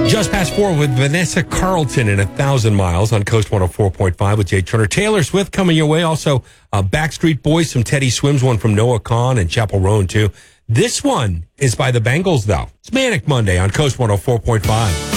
Just past 4 with Vanessa Carlton in 1,000 Miles on Coast 104.5 with Jay Turner. Taylor Swift coming your way. Also, Backstreet Boys, some Teddy Swims, one from Noah Kahan and Chappell Roan, too. This one is by the Bengals, though. It's Manic Monday on Coast 104.5.